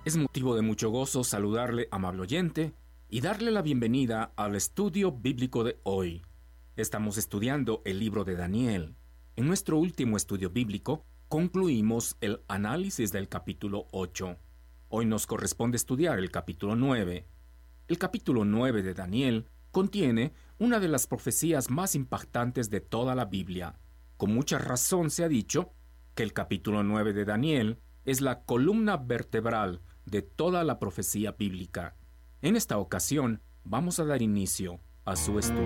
Es motivo de mucho gozo saludarle, amable oyente, y darle la bienvenida al estudio bíblico de hoy. Estamos estudiando el libro de Daniel. En nuestro último estudio bíblico, concluimos el análisis del capítulo 8. Hoy nos corresponde estudiar el capítulo 9. El capítulo 9 de Daniel contiene una de las profecías más impactantes de toda la Biblia. Con mucha razón se ha dicho que el capítulo 9 de Daniel es la columna vertebral de toda la profecía bíblica. En esta ocasión, vamos a dar inicio a su estudio.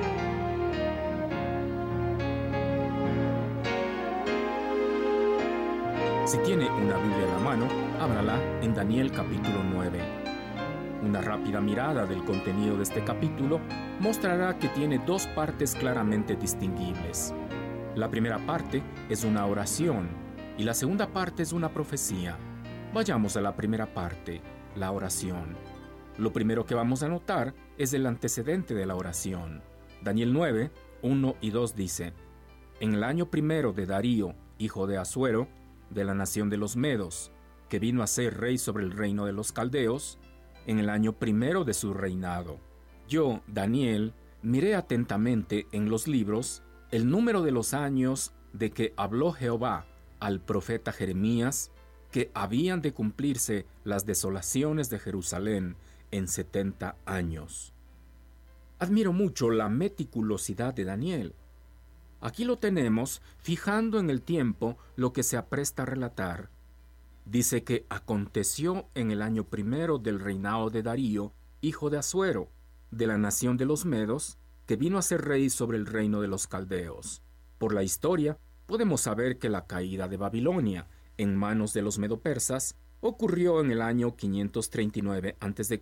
Si tiene una Biblia en la mano, ábrala en Daniel capítulo 9. Una rápida mirada del contenido de este capítulo mostrará que tiene dos partes claramente distinguibles. La primera parte es una oración y la segunda parte es una profecía. Vayamos a la primera parte, la oración. Lo primero que vamos a notar es el antecedente de la oración. Daniel 9, 1 y 2 dice: En el año primero de Darío, hijo de Asuero, de la nación de los Medos, que vino a ser rey sobre el reino de los Caldeos, en el año primero de su reinado, yo, Daniel, miré atentamente en los libros el número de los años de que habló Jehová al profeta Jeremías, que habían de cumplirse las desolaciones de Jerusalén en 70 años. Admiro mucho la meticulosidad de Daniel. Aquí lo tenemos fijando en el tiempo lo que se apresta a relatar. Dice que aconteció en el año primero del reinado de Darío, hijo de Asuero, de la nación de los Medos, que vino a ser rey sobre el reino de los Caldeos. Por la historia, podemos saber que la caída de Babilonia en manos de los medopersas ocurrió en el año 539 a.C.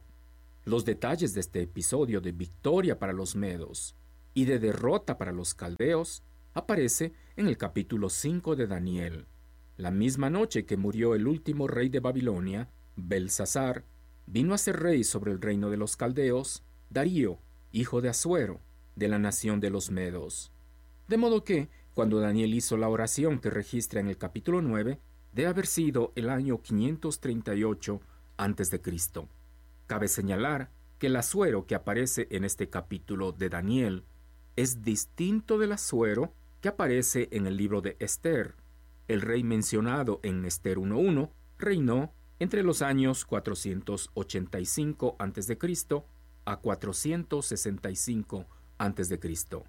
Los detalles de este episodio de victoria para los medos y de derrota para los caldeos aparece en el capítulo 5 de Daniel. La misma noche que murió el último rey de Babilonia, Belsasar, vino a ser rey sobre el reino de los caldeos, Darío, hijo de Asuero, de la nación de los medos. De modo que, cuando Daniel hizo la oración que registra en el capítulo 9, debe haber sido el año 538 a.C. Cabe señalar que el Asuero que aparece en este capítulo de Daniel es distinto del Asuero que aparece en el libro de Esther. El rey mencionado en Esther 1.1 reinó entre los años 485 a.C. a 465 a.C.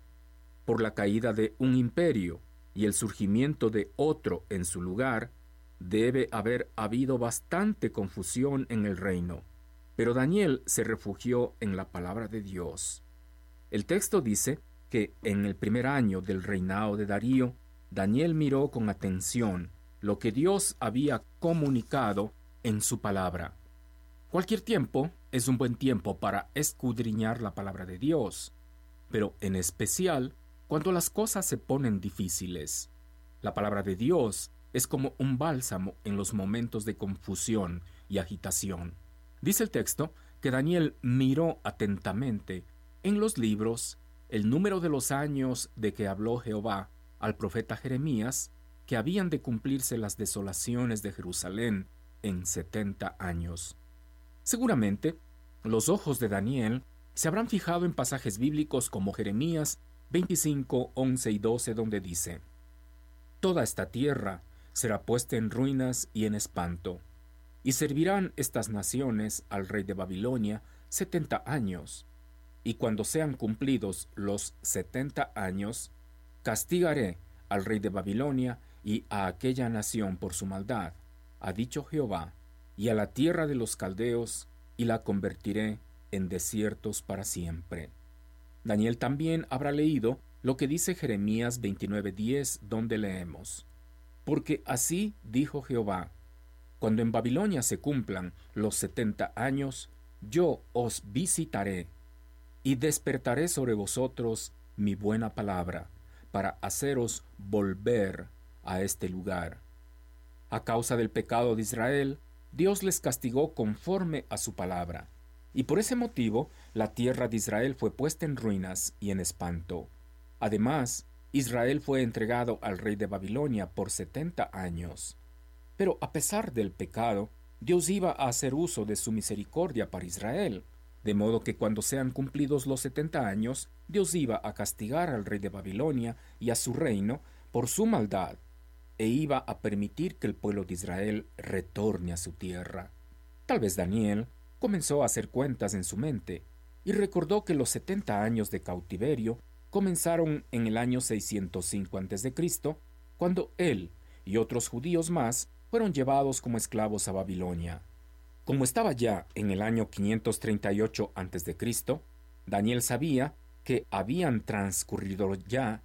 Por la caída de un imperio y el surgimiento de otro en su lugar, debe haber habido bastante confusión en el reino. Pero Daniel se refugió en la palabra de Dios. El texto dice que en el primer año del reinado de Darío, Daniel miró con atención lo que Dios había comunicado en su palabra. Cualquier tiempo es un buen tiempo para escudriñar la palabra de Dios, pero en especial cuando las cosas se ponen difíciles. La palabra de Dios es como un bálsamo en los momentos de confusión y agitación. Dice el texto que Daniel miró atentamente en los libros el número de los años de que habló Jehová al profeta Jeremías, que habían de cumplirse las desolaciones de Jerusalén en 70 años. Seguramente, los ojos de Daniel se habrán fijado en pasajes bíblicos como Jeremías 25, 11 y 12, donde dice: Toda esta tierra será puesta en ruinas y en espanto, y servirán estas naciones al rey de Babilonia 70 años, y cuando sean cumplidos los 70 años, castigaré al rey de Babilonia y a aquella nación por su maldad, ha dicho Jehová, y a la tierra de los caldeos, y la convertiré en desiertos para siempre. Daniel también habrá leído lo que dice Jeremías 29:10, donde leemos: Porque así dijo Jehová, cuando en Babilonia se cumplan los 70 años, yo os visitaré, y despertaré sobre vosotros mi buena palabra, para haceros volver a este lugar. A causa del pecado de Israel, Dios les castigó conforme a su palabra, y por ese motivo la tierra de Israel fue puesta en ruinas y en espanto. Además, Israel fue entregado al rey de Babilonia por 70 años. Pero a pesar del pecado, Dios iba a hacer uso de su misericordia para Israel, de modo que cuando sean cumplidos los 70 años, Dios iba a castigar al rey de Babilonia y a su reino por su maldad, e iba a permitir que el pueblo de Israel retorne a su tierra. Tal vez Daniel comenzó a hacer cuentas en su mente y recordó que los 70 años de cautiverio comenzaron en el año 605 a.C., cuando él y otros judíos más fueron llevados como esclavos a Babilonia. Como estaba ya en el año 538 a.C., Daniel sabía que habían transcurrido ya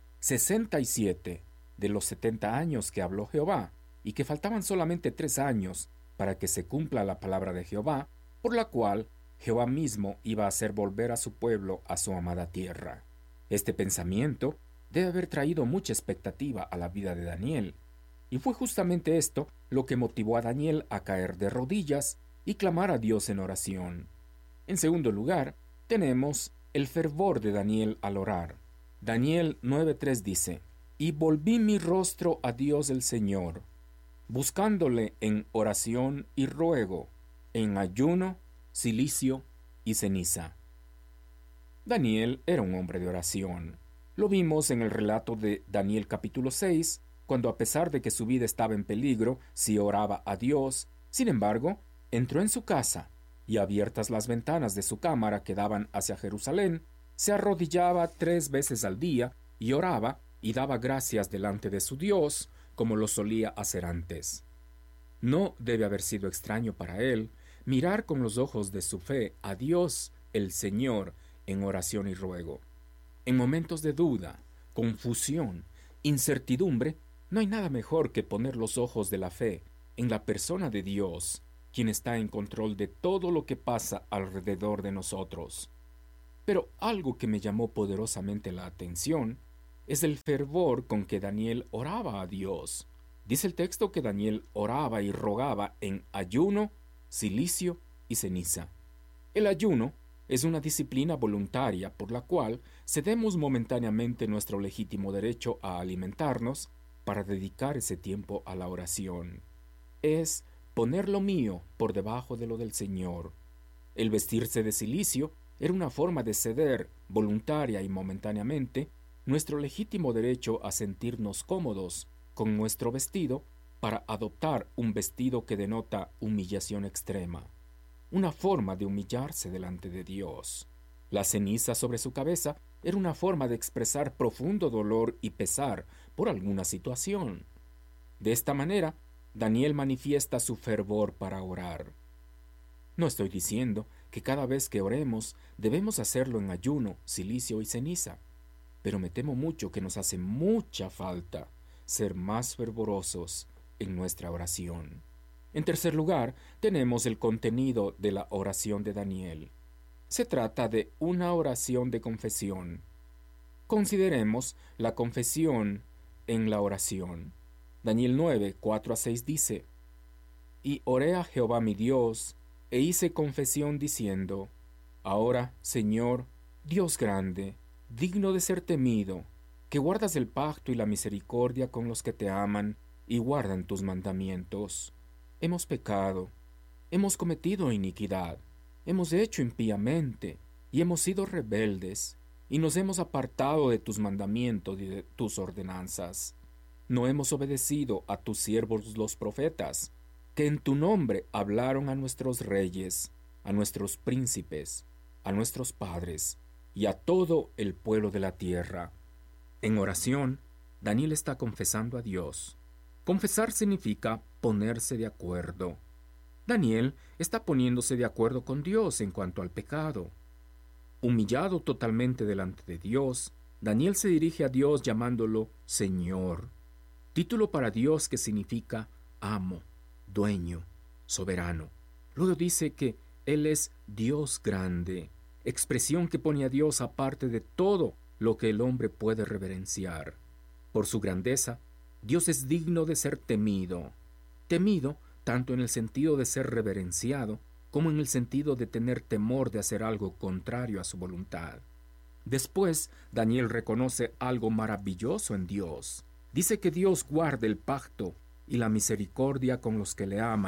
67 de los 70 años que habló Jehová, y que faltaban solamente 3 años para que se cumpla la palabra de Jehová, por la cual Jehová mismo iba a hacer volver a su pueblo a su amada tierra. Este pensamiento debe haber traído mucha expectativa a la vida de Daniel, y fue justamente esto lo que motivó a Daniel a caer de rodillas y clamar a Dios en oración. En segundo lugar, tenemos el fervor de Daniel al orar. Daniel 9:3 dice: «Y volví mi rostro a Dios el Señor, buscándole en oración y ruego, en ayuno, cilicio y ceniza». Daniel era un hombre de oración. Lo vimos en el relato de Daniel capítulo 6, cuando a pesar de que su vida estaba en peligro, sí oraba a Dios. Sin embargo, entró en su casa y, abiertas las ventanas de su cámara que daban hacia Jerusalén, se arrodillaba 3 veces al día y oraba y daba gracias delante de su Dios, como lo solía hacer antes. No debe haber sido extraño para él mirar con los ojos de su fe a Dios, el Señor, en oración y ruego. En momentos de duda, confusión, incertidumbre, no hay nada mejor que poner los ojos de la fe en la persona de Dios, quien está en control de todo lo que pasa alrededor de nosotros. Pero algo que me llamó poderosamente la atención es el fervor con que Daniel oraba a Dios. Dice el texto que Daniel oraba y rogaba en ayuno, cilicio y ceniza. El ayuno es una disciplina voluntaria por la cual cedemos momentáneamente nuestro legítimo derecho a alimentarnos para dedicar ese tiempo a la oración. Es poner lo mío por debajo de lo del Señor. El vestirse de cilicio era una forma de ceder voluntaria y momentáneamente nuestro legítimo derecho a sentirnos cómodos con nuestro vestido para adoptar un vestido que denota humillación extrema, una forma de humillarse delante de Dios. La ceniza sobre su cabeza era una forma de expresar profundo dolor y pesar por alguna situación. De esta manera, Daniel manifiesta su fervor para orar. No estoy diciendo que cada vez que oremos debemos hacerlo en ayuno, cilicio y ceniza, pero me temo mucho que nos hace mucha falta ser más fervorosos en nuestra oración. En tercer lugar, tenemos el contenido de la oración de Daniel. Se trata de una oración de confesión. Consideremos la confesión en la oración. Daniel 9, 4-6 dice: «Y oré a Jehová mi Dios, e hice confesión diciendo: Ahora, Señor, Dios grande, digno de ser temido, que guardas el pacto y la misericordia con los que te aman y guardan tus mandamientos. Hemos pecado, hemos cometido iniquidad, hemos hecho impíamente, y hemos sido rebeldes, y nos hemos apartado de tus mandamientos y de tus ordenanzas. No hemos obedecido a tus siervos los profetas, que en tu nombre hablaron a nuestros reyes, a nuestros príncipes, a nuestros padres, y a todo el pueblo de la tierra». En oración, Daniel está confesando a Dios. Confesar significa ponerse de acuerdo. Daniel está poniéndose de acuerdo con Dios en cuanto al pecado. Humillado totalmente delante de Dios, Daniel se dirige a Dios llamándolo Señor, título para Dios que significa amo, dueño, soberano. Luego dice que Él es Dios grande, expresión que pone a Dios aparte de todo lo que el hombre puede reverenciar. Por su grandeza, Dios es digno de ser temido. Temido tanto en el sentido de ser reverenciado, como en el sentido de tener temor de hacer algo contrario a su voluntad. Después, Daniel reconoce algo maravilloso en Dios. Dice que Dios guarda el pacto y la misericordia con los que le aman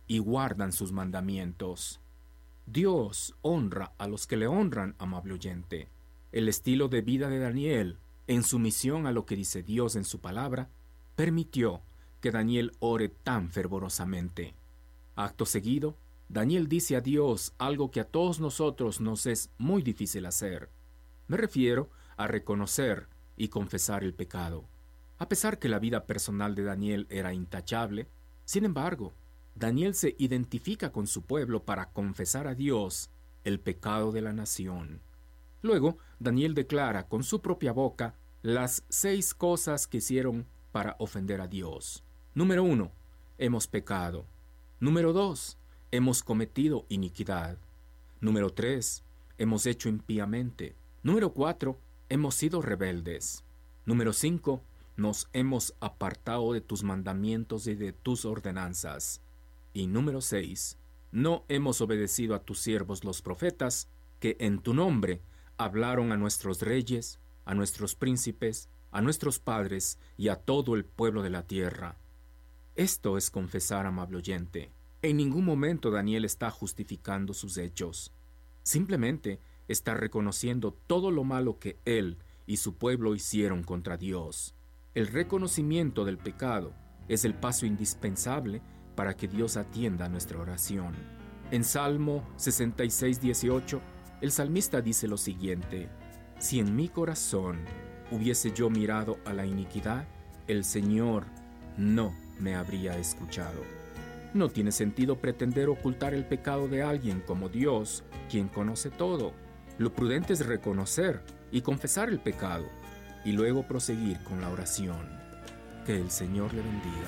y guardan sus mandamientos. Dios honra a los que le honran, amable oyente. El estilo de vida de Daniel, en sumisión a lo que dice Dios en su palabra, permitió que Daniel ore tan fervorosamente. Acto seguido, Daniel dice a Dios algo que a todos nosotros nos es muy difícil hacer. Me refiero a reconocer y confesar el pecado. A pesar que la vida personal de Daniel era intachable, sin embargo, Daniel se identifica con su pueblo para confesar a Dios el pecado de la nación. Luego, Daniel declara con su propia boca las 6 cosas que hicieron para ofender a Dios. Número 1. Hemos pecado. Número 2. Hemos cometido iniquidad. Número 3. Hemos hecho impíamente. Número 4. Hemos sido rebeldes. Número 5. Nos hemos apartado de tus mandamientos y de tus ordenanzas. Y número 6. No hemos obedecido a tus siervos los profetas, que en tu nombre hablaron a nuestros reyes, a nuestros príncipes, a nuestros padres y a todo el pueblo de la tierra. Esto es confesar, amable oyente. En ningún momento Daniel está justificando sus hechos. Simplemente está reconociendo todo lo malo que él y su pueblo hicieron contra Dios. El reconocimiento del pecado es el paso indispensable para que Dios atienda nuestra oración. En Salmo 66:18, el salmista dice lo siguiente: si en mi corazón hubiese yo mirado a la iniquidad, el Señor no me habría escuchado. No tiene sentido pretender ocultar el pecado de alguien como Dios, quien conoce todo. Lo prudente es reconocer y confesar el pecado, y luego proseguir con la oración. Que el Señor le bendiga.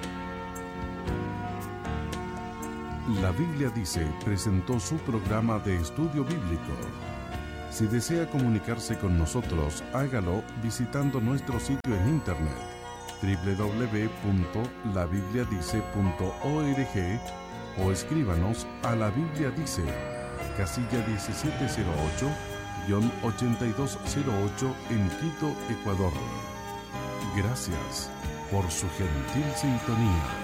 La Biblia Dice presentó su programa de estudio bíblico. Si desea comunicarse con nosotros, hágalo visitando nuestro sitio en internet www.labibliadice.org o escríbanos a La Biblia Dice, casilla 1708-8208 en Quito, Ecuador. Gracias por su gentil sintonía.